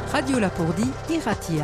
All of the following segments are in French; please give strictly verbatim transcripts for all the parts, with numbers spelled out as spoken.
Radio Lapourdie, Iratia.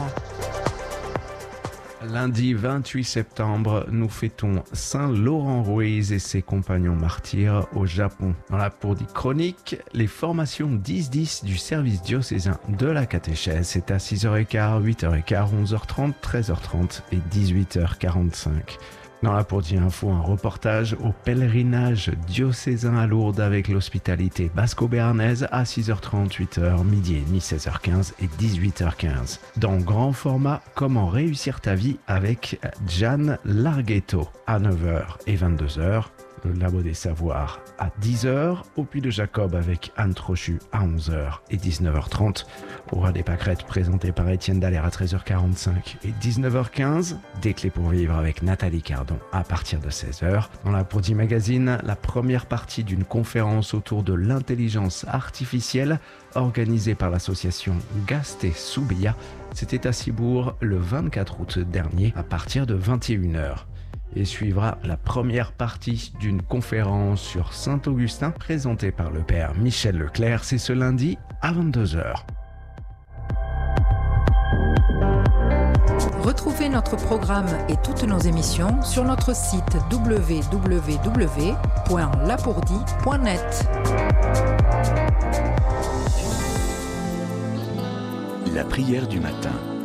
Lundi vingt-huit septembre, nous fêtons Saint Laurent Ruiz et ses compagnons martyrs au Japon. Dans la Lapourdie chronique, les formations dix dix du service diocésain de la catéchèse, c'est à six heures quinze, huit heures quinze, onze heures trente, treize heures trente et dix-huit heures quarante-cinq. Dans la Lapourdie Info, un reportage au pèlerinage diocésain à Lourdes avec l'hospitalité basco-béarnaise à six heures trente, huit heures, midi et demi, seize heures quinze et dix-huit heures quinze. Dans grand format, comment réussir ta vie avec Gian Larghetto à neuf heures et vingt-deux heures. Le Labo des Savoirs à dix heures, au Puy de Jacob avec Anne Trochu à onze heures et dix-neuf heures trente, au Roi des Pâquerettes présenté par Étienne Dallaire à treize heures quarante-cinq et dix-neuf heures quinze, Des clés pour vivre avec Nathalie Cardon à partir de seize heures. Dans la Lapourdie Magazine, la première partie d'une conférence autour de l'intelligence artificielle organisée par l'association Gasté Soubia. C'était à Cibourg le vingt-quatre août dernier à partir de vingt et une heures. Et suivra la première partie d'une conférence sur Saint-Augustin présentée par le père Michel Leclerc. C'est ce lundi à vingt-deux heures. Retrouvez notre programme et toutes nos émissions sur notre site w w w point lapourdie point net. La prière du matin.